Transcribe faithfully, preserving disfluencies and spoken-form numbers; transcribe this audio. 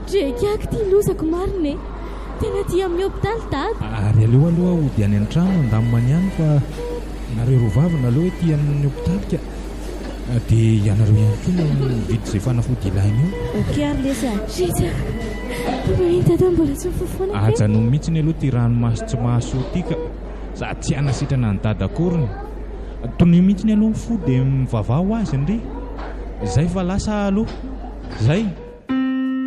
drekako tia lozako marine tena tia amin'ny hôpitaly tady ary aleo aloha ody any an-trano andamimany ihany fa nareo rovavina aloha hoe tia amin'ny hôpitalika dia ianareo ihany koa no mividy izay fanafody ilaina io ok ary lesy atrisa mahita mbola tsy mifofoana ajanao mihitsiny aloha ty ranomaso tsy mahaso tika za tsy hanasitrana ny dada akoriny tonio mihitsiny aloha mifody dia mivavao azy ndre zay fa lasa aloha zay